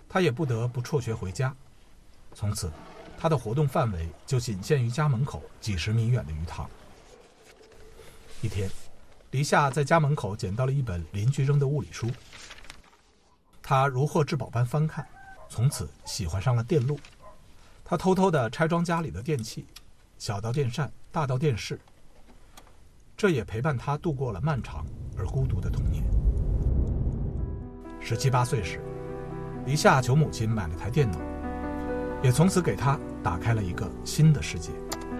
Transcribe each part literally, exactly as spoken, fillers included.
他也不得不辍学回家。从此，他的活动范围就仅限于家门口几十米远的鱼塘。一天，黎夏在家门口捡到了一本邻居扔的物理书，他如获至宝般翻看，从此喜欢上了电路。他偷偷地拆装家里的电器，小到电扇，大到电视。这也陪伴他度过了漫长而孤独的童年。十七八岁时，黎夏求母亲买了台电脑，也从此给他打开了一个新的世界。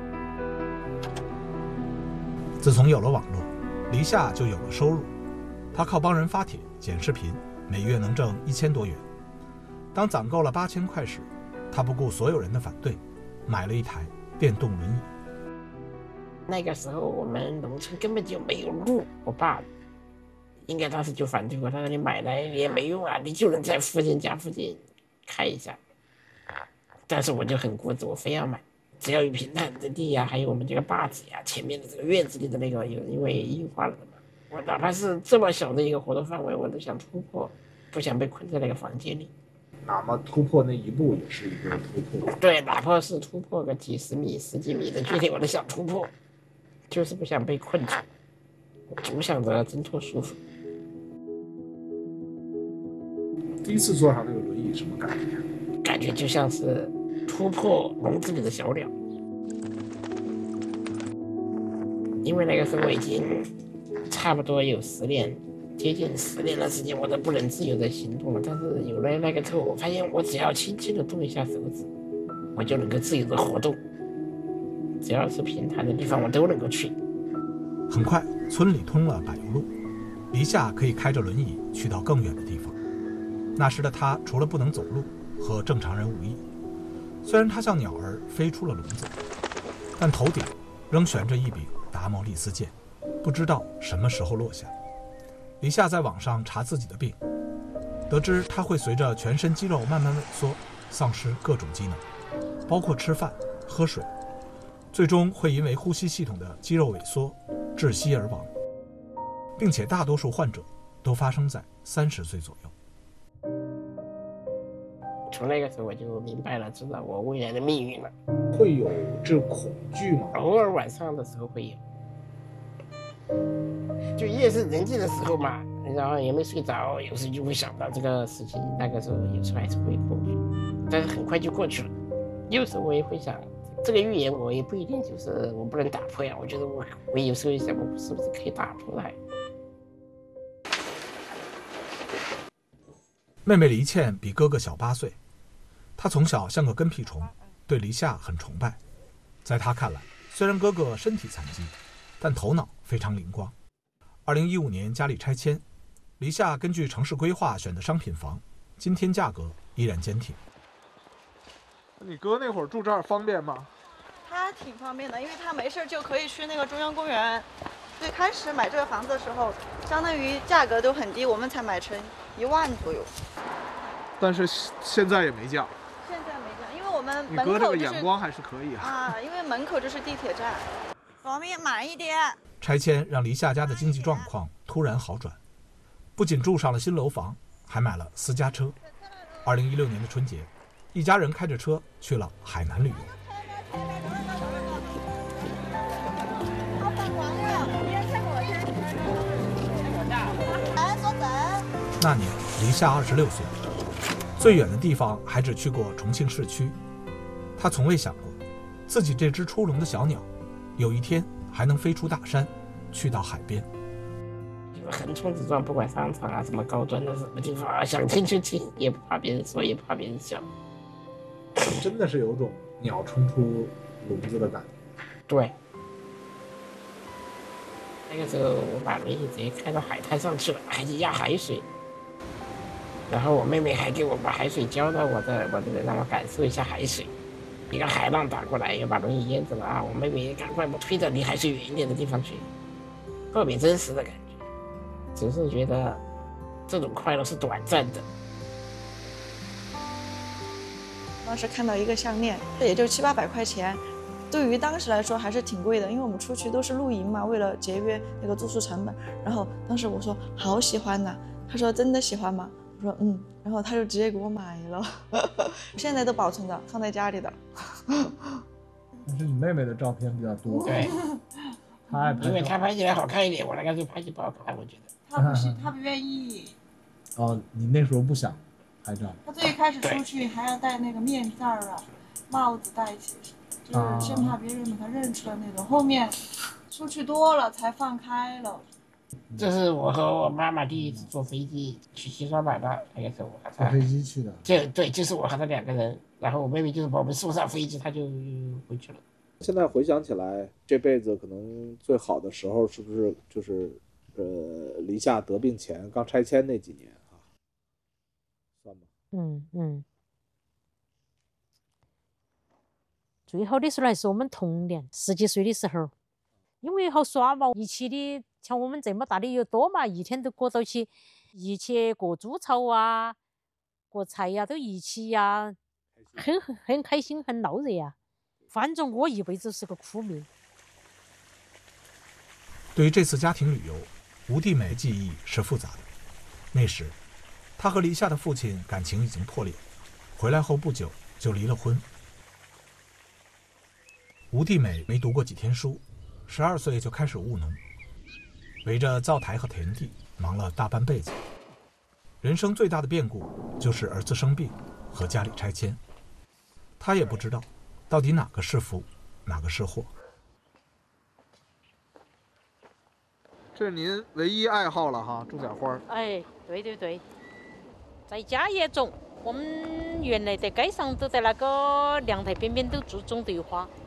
自从有了网络，黎夏就有了收入。他靠帮人发帖、剪视频，每月能挣一千多元。当攒够了八千块时，他不顾所有人的反对，买了一台电动轮椅。 那个时候我们农村根本就没有路，我爸应该当时就反对我，他说你买来也没用啊，你就能在附近家附近开一下。但是我就很固执，我非要买，只要有平坦的地呀、啊，还有我们这个坝子呀、啊，前面的这个院子里的那个有因为硬化了的嘛，我哪怕是这么小的一个活动范围，我都想突破，不想被困在那个房间里。 哪怕突破那一步也是一个突破。 对，哪怕是突破个几十米、十几米的距离，我都想突破，就是不想被困住，总想着挣脱束缚。 第一次坐上这个轮椅什么感觉？ 感觉就像是突破笼子里的小鸟，因为那个时候我已经差不多有十年，接近十年的时间，我都不能自由的行动了。但是有了那个之后，我发现我只要轻轻的动一下手指，我就能够自由的活动，只要是平坦的地方，我都能够去。 很快，村里通了柏油路，黎夏可以开着轮椅去到更远的地方。那时的他除了不能走路，和正常人无异。虽然他像鸟儿飞出了笼子，但头顶仍悬着一柄达摩利斯剑，不知道什么时候落下。黎夏在网上查自己的病，得知他会随着全身肌肉慢慢萎缩，丧失各种机能，包括吃饭、喝水，最终会因为呼吸系统的肌肉萎缩窒息而亡，并且大多数患者都发生在三十岁左右。 从那个时候我就明白了，知道我未来的命运了。 会有这种恐惧吗？ 偶尔晚上的时候会有，就夜深人静的时候嘛，然后也没睡着，有时就会想到这个事情。那个时候有时候还是会恐惧，但是很快就过去了。有时候我也会想，这个预言我也不一定就是我不能打破呀。我觉得我我有时候也想，我是不是可以打破来？ 妹妹黎倩比哥哥小八岁，她从小像个跟屁虫，对黎夏很崇拜。在她看来，虽然哥哥身体残疾，但头脑非常灵光。二零一五年家里拆迁，黎夏根据城市规划选的商品房，今天价格依然坚挺。 你哥那会儿住这儿方便吗？ 他挺方便的，因为他没事就可以去那个中央公园。最开始买这个房子的时候，相当于价格都很低，我们才买成一万左右。 但是现在也没降。 现在没降，因为我们你哥这个门口就是眼光还是可以啊。 啊，因为门口就是地铁站。方便慢一点。 拆迁让黎夏家的经济状况突然好转，不仅住上了新楼房，还买了私家车。二零一六年的春节，一家人开着车去了海南旅游。那年黎夏二十六岁，最远的地方还只去过重庆市区。他从未想过，自己这只出笼的小鸟，有一天还能飞出大山，去到海边。 横冲直撞，不管商场啊，什么高端的什么地方啊，想进就进，也不怕别人说，也不怕别人笑。 真的是有种鸟冲出笼子的感觉。 对。那个时候我把轮椅直接开到海滩上去了，还去压海水。然后我妹妹还给我把海水浇到我的我的，让我感受一下海水。一个海浪打过来，又把轮椅淹着了啊！我妹妹赶快我推着离海水远一点的地方去，特别真实的感觉。只是觉得这种快乐是短暂的。 当时看到一个项链，也就七八百块钱，对于当时来说还是挺贵的，因为我们出去都是露营嘛，为了节约那个住宿成本。然后当时我说好喜欢呐、啊，他说真的喜欢吗？ 我说嗯，然后他就直接给我买了，现在都保存着，放在家里的。 但是你妹妹的照片比较多， 对， 她爱拍照， 因为她拍起来好看一点，我那个时候拍起不好看，我觉得。 他不是，他不愿意。 哦，你那时候不想拍照， 他最开始出去还要戴那个面罩啊，帽子戴起，就是生怕别人把他认出来那种。后面出去多了才放开了。 这是我和我妈妈第一次坐飞机去西双版纳，那个时候我和她。 坐飞机去的。 就对，就是我和她两个人，然后我妹妹就是把我们送上飞机，她就回去了。 现在回想起来，这辈子可能最好的时候是不是就是呃离夏得病前刚拆迁那几年啊？算吗？ 嗯嗯。最好的时候还是我们童年十几岁的时候，因为好耍嘛，一起的像我们这么大的又多嘛，一天都过到起，一起割猪草啊，割菜呀、啊，都一起呀、啊，很很很开心，很闹热呀、啊。反正我一辈子是个苦命。 对于这次家庭旅游，吴地美记忆是复杂的。那时，她和黎夏的父亲感情已经破裂，回来后不久就离了婚。吴地美没读过几天书，十二岁就开始务农，围着灶台和田地忙了大半辈子。人生最大的变故就是儿子生病和家里拆迁，她也不知道到底哪个是福，哪个是祸。 这是您唯一爱好了哈，种点花。 哎，对对对，在家也种。我们原来在街上都在那个阳台边边都种种对花。